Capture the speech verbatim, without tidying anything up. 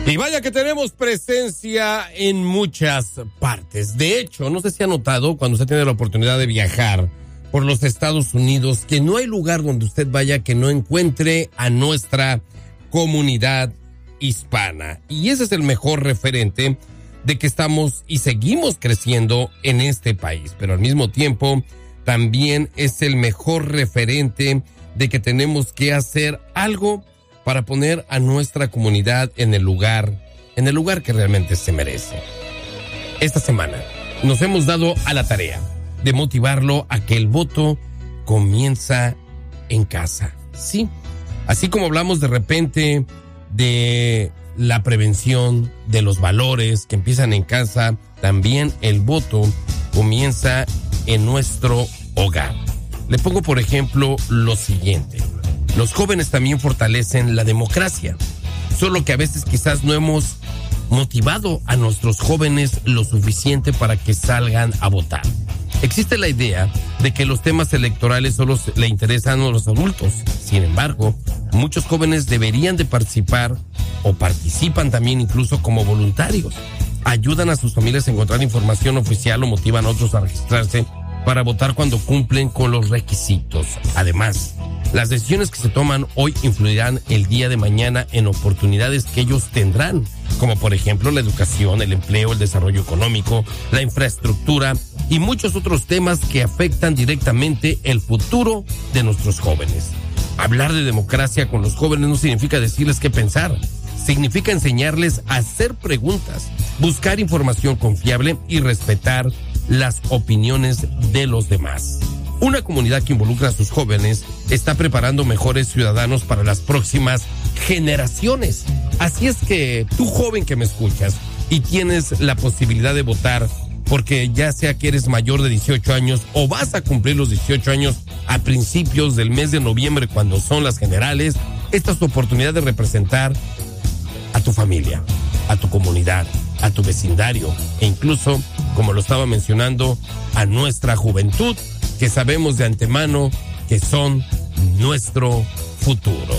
Y vaya que tenemos presencia en muchas partes. De hecho, no sé si ha notado cuando usted tiene la oportunidad de viajar por los Estados Unidos que no hay lugar donde usted vaya que no encuentre a nuestra comunidad hispana. Y ese es el mejor referente de que estamos y seguimos creciendo en este país. Pero al mismo tiempo, también es el mejor referente de que tenemos que hacer algo para poner a nuestra comunidad en el lugar, en el lugar que realmente se merece. Esta semana nos hemos dado a la tarea de motivarlo a que el voto comienza en casa. Sí, así como hablamos de repente de la prevención, de los valores que empiezan en casa, también el voto comienza en nuestro hogar. Le pongo por ejemplo lo siguiente. Los jóvenes también fortalecen la democracia, solo que a veces quizás no hemos motivado a nuestros jóvenes lo suficiente para que salgan a votar. Existe la idea de que los temas electorales solo le interesan a los adultos. Sin embargo, muchos jóvenes deberían de participar o participan también incluso como voluntarios. Ayudan a sus familias a encontrar información oficial o motivan a otros a registrarse para votar cuando cumplen con los requisitos. Además, las decisiones que se toman hoy influirán el día de mañana en oportunidades que ellos tendrán, como por ejemplo la educación, el empleo, el desarrollo económico, la infraestructura y muchos otros temas que afectan directamente el futuro de nuestros jóvenes. Hablar de democracia con los jóvenes no significa decirles qué pensar, significa enseñarles a hacer preguntas, buscar información confiable y respetar las opiniones de los demás. Una comunidad que involucra a sus jóvenes está preparando mejores ciudadanos para las próximas generaciones. Así es que tú, joven que me escuchas y tienes la posibilidad de votar, porque ya sea que eres mayor de dieciocho años o vas a cumplir los dieciocho años a principios del mes de noviembre cuando son las generales, esta es tu oportunidad de representar a tu familia, a tu comunidad, a tu vecindario e incluso, como lo estaba mencionando, a nuestra juventud, que sabemos de antemano que son nuestro futuro.